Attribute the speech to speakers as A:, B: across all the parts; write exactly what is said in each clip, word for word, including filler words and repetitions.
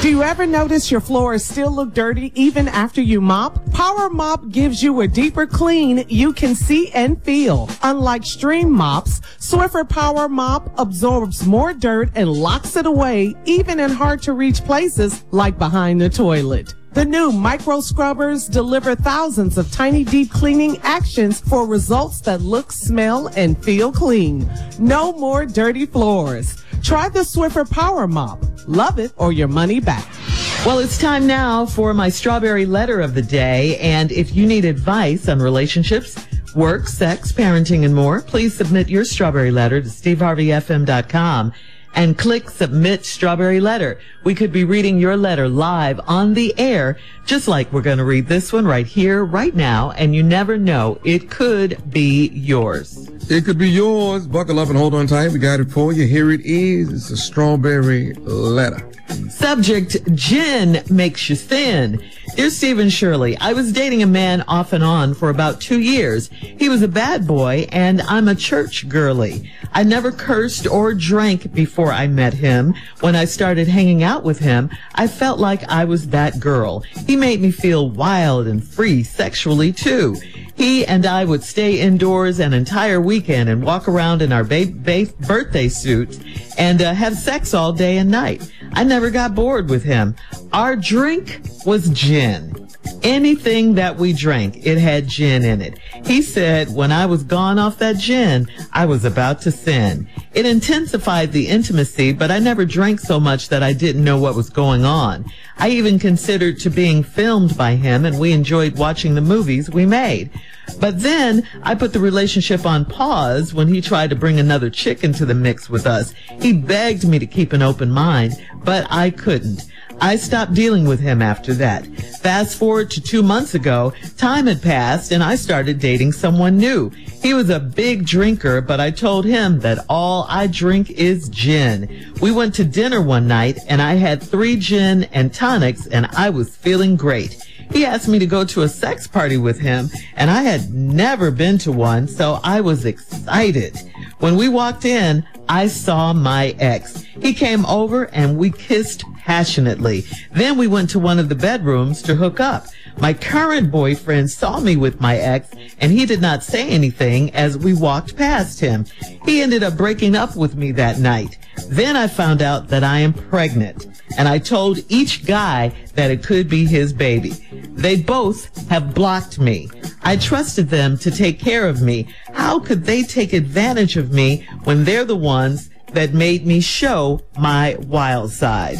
A: Do you ever notice your floors still look dirty even after you mop? Power Mop gives you a deeper clean you can see and feel. Unlike Stream mops, Swiffer Power Mop absorbs more dirt and locks it away even in hard-to-reach places like behind the toilet. The new micro scrubbers deliver thousands of tiny deep cleaning actions for results that look, smell, and feel clean. No more dirty floors. Try the Swiffer Power Mop. Love it or your money back.
B: Well, it's time now for my strawberry letter of the day. And if you need advice on relationships, work, sex, parenting, and more, please submit your strawberry letter to steve harvey f m dot com. And click Submit Strawberry Letter. We could be reading your letter live on the air, just like we're going to read this one right here, right now, and you never know, it could be yours.
C: It could be yours. Buckle up and hold on tight. We got it for you. Here it is. It's a strawberry letter.
B: Subject, gin makes you thin. Dear Steve and Shirley, I was dating a man off and on for about two years. He was a bad boy, and I'm a church girly. I never cursed or drank before I met him. When I started hanging out with him, I felt like I was that girl. He made me feel wild and free sexually, too. He and I would stay indoors an entire weekend and walk around in our ba- ba- birthday suits and uh, have sex all day and night. I never got bored with him. Our drink was gin. Anything that we drank, it had gin in it. He said when I was gone off that gin, I was about to sin. It intensified the intimacy, but I never drank so much that I didn't know what was going on. I even considered to being filmed by him, and we enjoyed watching the movies we made. But then I put the relationship on pause when he tried to bring another chick into the mix with us. He begged me to keep an open mind, but I couldn't. I stopped dealing with him after that. Fast forward to two months ago, time had passed and I started dating someone new. He was a big drinker, but I told him that all I drink is gin. We went to dinner one night and I had three gin and tonics and I was feeling great. He asked me to go to a sex party with him, and I had never been to one, so I was excited. When we walked in, I saw my ex. He came over and we kissed passionately. Then we went to one of the bedrooms to hook up. My current boyfriend saw me with my ex, and he did not say anything as we walked past him. He ended up breaking up with me that night. Then I found out that I am pregnant, and I told each guy that it could be his baby. They both have blocked me. I trusted them to take care of me. How could they take advantage of me when they're the ones that made me show my wild side?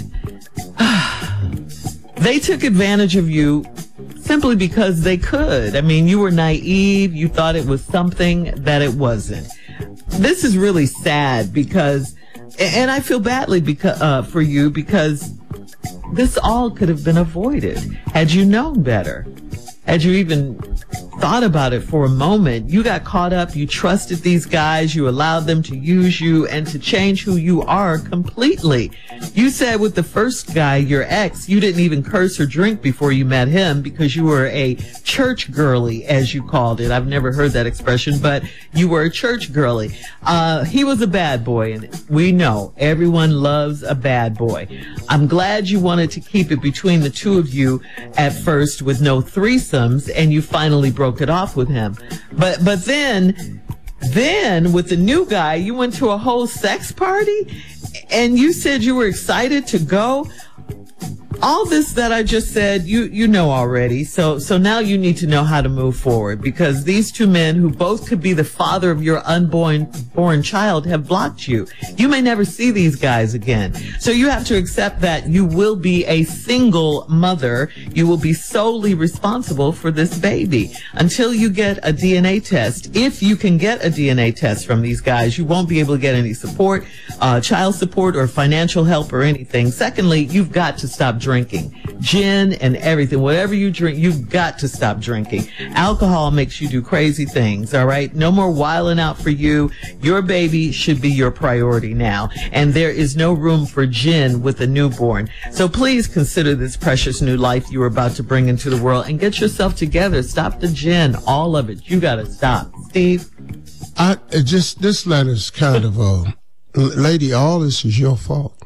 B: They took advantage of you simply because they could. I mean, you were naive. You thought it was something that it wasn't. This is really sad because, and I feel badly because, uh, for you because this all could have been avoided had you known better. Had you even thought about it for a moment. You got caught up. You trusted these guys. You allowed them to use you and to change who you are completely. You said with the first guy, your ex, you didn't even curse or drink before you met him because you were a church girly, as you called it. I've never heard that expression, but you were a church girly. Uh, he was a bad boy, and we know everyone loves a bad boy. I'm glad you wanted to keep it between the two of you at first with no threesomes, and you finally broke it off with him. But but then, then with the new guy, you went to a whole sex party, and you said you were excited to go. All this that I just said, you you know already. So so now you need to know how to move forward, because these two men who both could be the father of your unborn born child have blocked you. You may never see these guys again. So you have to accept that you will be a single mother. You will be solely responsible for this baby until you get a D N A test. If you can get a D N A test from these guys, you won't be able to get any support, uh, child support or financial help or anything. Secondly, you've got to stop drinking. Drinking gin and everything, whatever you drink, you've got to stop drinking. Alcohol makes you do crazy things. All right, no more wilding out for you. Your baby should be your priority now, and there is no room for gin with a newborn. So please consider this precious new life you are about to bring into the world and get yourself together. Stop the gin, all of it. You got to stop, Steve.
D: I it just this letter's kind of a lady. All this is your fault.